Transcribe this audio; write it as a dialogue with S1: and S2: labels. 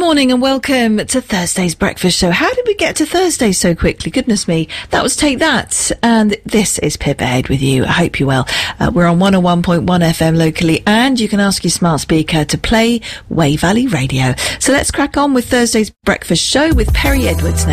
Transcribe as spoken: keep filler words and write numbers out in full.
S1: morning and welcome to Thursday's Breakfast Show. How did we get to Thursday so quickly? Goodness me. That was Take That. And this is Pip Ahead with you. I hope you're well. Uh, we're on one oh one point one F M locally, and you can ask your smart speaker to play Way Valley Radio. So let's crack on with Thursday's Breakfast Show with Perry Edwards now.